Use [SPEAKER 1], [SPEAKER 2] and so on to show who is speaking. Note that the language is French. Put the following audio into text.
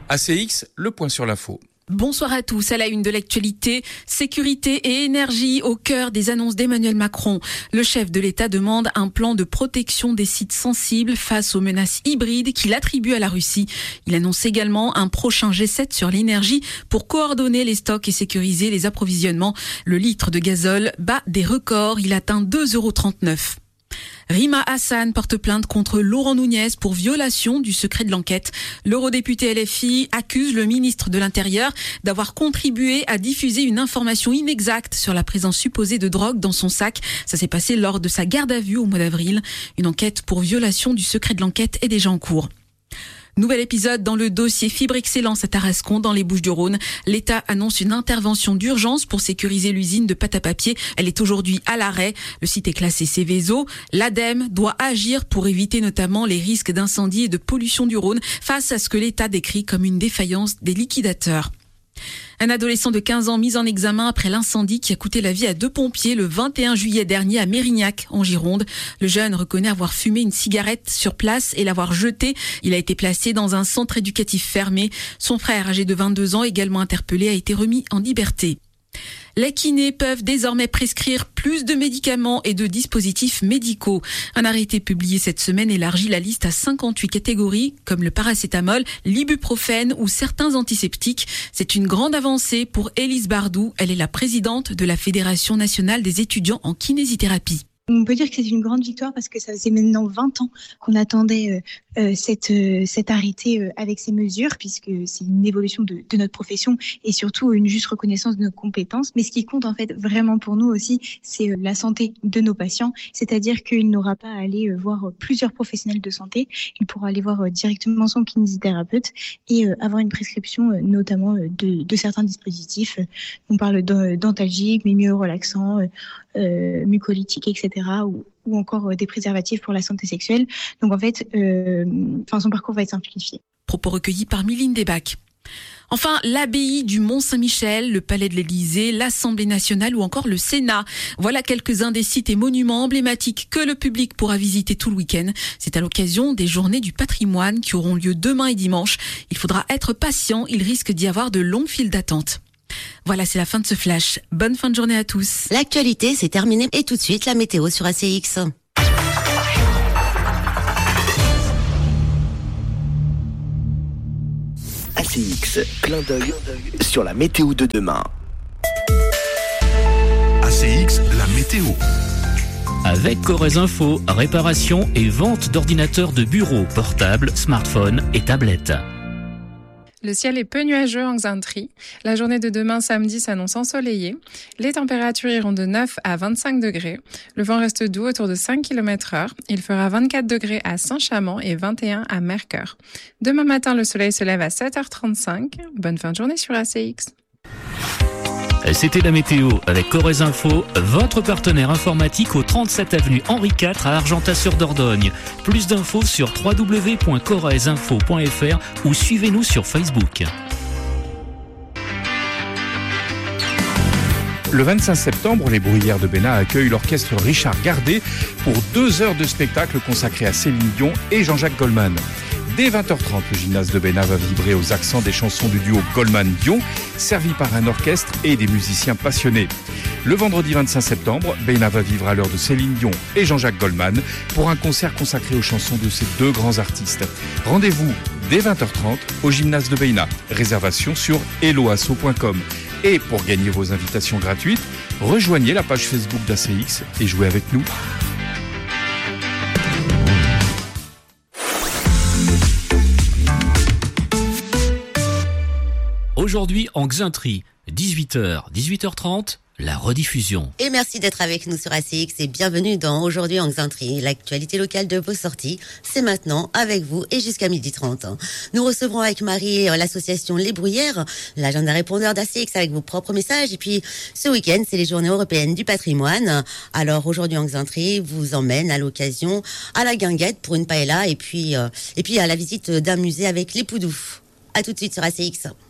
[SPEAKER 1] ACX, le point sur l'info.
[SPEAKER 2] Bonsoir à tous. À la une de l'actualité, sécurité et énergie au cœur des annonces d'Emmanuel Macron. Le chef de l'État demande un plan de protection des sites sensibles face aux menaces hybrides qu'il attribue à la Russie. Il annonce également un prochain G7 sur l'énergie pour coordonner les stocks et sécuriser les approvisionnements. Le litre de gazole bat des records. Il atteint 2,39 €. Rima Hassan porte plainte contre Laurent Nunez pour violation du secret de l'enquête. L'eurodéputé LFI accuse le ministre de l'Intérieur d'avoir contribué à diffuser une information inexacte sur la présence supposée de drogue dans son sac. Ça s'est passé lors de sa garde à vue au mois d'avril. Une enquête pour violation du secret de l'enquête est déjà en cours. Nouvel épisode dans le dossier Fibre Excellence à Tarascon, dans les Bouches-du-Rhône. L'État annonce une intervention d'urgence pour sécuriser l'usine de pâte à papier. Elle est aujourd'hui à l'arrêt. Le site est classé Céveso. L'ADEME doit agir pour éviter notamment les risques d'incendie et de pollution du Rhône face à ce que l'État décrit comme une défaillance des liquidateurs. Un adolescent de 15 ans mis en examen après l'incendie qui a coûté la vie à 2 pompiers le 21 juillet dernier à Mérignac, en Gironde. Le jeune reconnaît avoir fumé une cigarette sur place et l'avoir jetée. Il a été placé dans un centre éducatif fermé. Son frère, âgé de 22 ans, également interpellé, a été remis en liberté. Les kinés peuvent désormais prescrire plus de médicaments et de dispositifs médicaux. Un arrêté publié cette semaine élargit la liste à 58 catégories, comme le paracétamol, l'ibuprofène ou certains antiseptiques. C'est une grande avancée pour Élise Bardou. Elle est la présidente de la Fédération nationale des étudiants en kinésithérapie.
[SPEAKER 3] On peut dire que c'est une grande victoire parce que ça faisait maintenant 20 ans qu'on attendait cet arrêté avec ces mesures, puisque c'est une évolution de notre profession et surtout une juste reconnaissance de nos compétences. Mais ce qui compte en fait vraiment pour nous aussi, c'est la santé de nos patients, c'est-à-dire qu'il n'aura pas à aller voir plusieurs professionnels de santé, il pourra aller voir directement son kinésithérapeute et avoir une prescription notamment de certains dispositifs. On parle d'antalgiques, mais mieux relaxants, mucolytiques, etc. ou encore des préservatifs pour la santé sexuelle. Donc en fait, son parcours va être simplifié.
[SPEAKER 2] Propos recueillis par Miline Desbacs. Enfin, l'abbaye du Mont-Saint-Michel, le palais de l'Élysée, l'Assemblée nationale ou encore le Sénat. Voilà quelques-uns des sites et monuments emblématiques que le public pourra visiter tout le week-end. C'est à l'occasion des journées du patrimoine qui auront lieu demain et dimanche. Il faudra être patient, il risque d'y avoir de longues files d'attente. Voilà, c'est la fin de ce flash. Bonne fin de journée à tous.
[SPEAKER 4] L'actualité, c'est terminé. Et tout de suite, la météo sur ACX.
[SPEAKER 5] ACX, clin d'œil sur la météo de demain.
[SPEAKER 6] ACX, la météo.
[SPEAKER 7] Avec Corrèze Info, réparation et vente d'ordinateurs de bureau, portables, smartphones et tablettes.
[SPEAKER 8] Le ciel est peu nuageux en Xaintree. La journée de demain samedi s'annonce ensoleillée. Les températures iront de 9 à 25 degrés. Le vent reste doux autour de 5 km/h. Il fera 24 degrés à Saint-Chamond et 21 à Mercœur. Demain matin, le soleil se lève à 7h35. Bonne fin de journée sur ACX.
[SPEAKER 7] C'était la météo avec Corrèze Info, votre partenaire informatique au 37 avenue Henri IV à Argentat-sur-Dordogne. Plus d'infos sur www.corrèzeinfo.fr ou suivez-nous sur Facebook.
[SPEAKER 1] Le 25 septembre, les Bruyères de Bénat accueillent l'orchestre Richard Gardet pour 2 heures de spectacle consacrés à Céline Dion et Jean-Jacques Goldman. Dès 20h30, le gymnase de Bénat va vibrer aux accents des chansons du duo Goldman-Dion, servi par un orchestre et des musiciens passionnés. Le vendredi 25 septembre, Bénat va vivre à l'heure de Céline Dion et Jean-Jacques Goldman pour un concert consacré aux chansons de ces 2 grands artistes. Rendez-vous dès 20h30 au gymnase de Bénat. Réservation sur helloasso.com. Et pour gagner vos invitations gratuites, rejoignez la page Facebook d'ACX et jouez avec nous.
[SPEAKER 7] Aujourd'hui en Xaintree, 18h, 18h30, la rediffusion.
[SPEAKER 4] Et merci d'être avec nous sur ACX et bienvenue dans Aujourd'hui en Xaintree. L'actualité locale de vos sorties, c'est maintenant avec vous et jusqu'à 12h30. Nous recevrons avec Marie l'association Les Bruyères, l'agenda répondeur d'ACX avec vos propres messages. Et puis ce week-end, c'est les journées européennes du patrimoine. Alors Aujourd'hui en Xaintree vous emmène à l'occasion à la Guinguette pour une paella et puis à la visite d'un musée avec les Poudous. À tout de suite sur ACX.